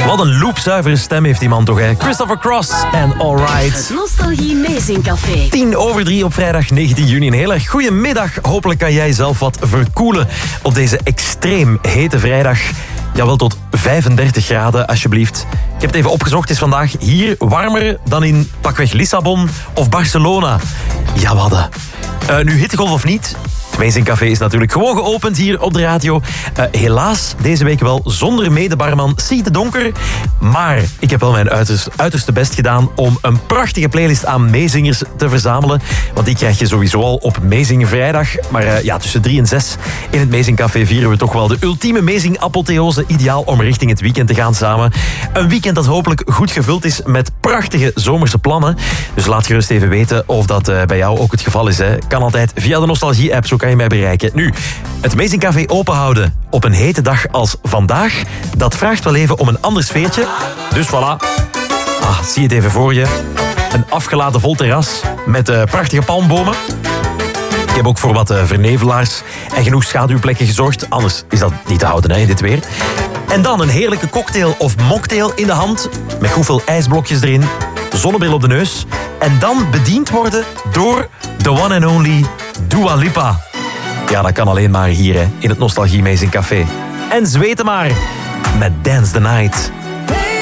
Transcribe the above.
Wat een loopzuivere stem heeft die man toch, hè? Christopher Cross en Alright. Het Nostalgie Amazing Café. 2:10 op vrijdag 19 juni. Een hele goede middag. Hopelijk kan jij zelf wat verkoelen op deze extreem hete vrijdag. Jawel, tot 35 graden, alsjeblieft. Ik heb het even opgezocht. Het is vandaag hier warmer dan in pakweg Lissabon of Barcelona. Ja, wadden. Nu hittegolf of niet... Amazing Café is natuurlijk gewoon geopend hier op de radio. Helaas deze week wel zonder medebarman Siet de Donker. Maar ik heb wel mijn uiterste best gedaan om een prachtige playlist aan meezingers te verzamelen. Want die krijg je sowieso al op Meezing Vrijdag. Maar tussen 3 en 6 in het Meezing Café vieren we toch wel de ultieme Meezing apotheose. Ideaal om richting het weekend te gaan samen. Een weekend dat hopelijk goed gevuld is met prachtige zomerse plannen. Dus laat gerust even weten of dat bij jou ook het geval is. Hè. Kan altijd via de Nostalgie-app, zo kan je mij bereiken. Nu, het Amazing Café openhouden op een hete dag als vandaag, dat vraagt wel even om een ander sfeertje. Dus voilà. Zie het even voor je. Een afgeladen vol terras met prachtige palmbomen. Ik heb ook voor wat vernevelaars en genoeg schaduwplekken gezorgd. Anders is dat niet te houden, hè, in dit weer. En dan een heerlijke cocktail of mocktail in de hand. Met goed veel ijsblokjes erin. Zonnebril op de neus. En dan bediend worden door the one and only Dua Lipa. Ja, dat kan alleen maar hier, hè, in het Nostalgie Amazing Café. En zweten maar met Dance the Night.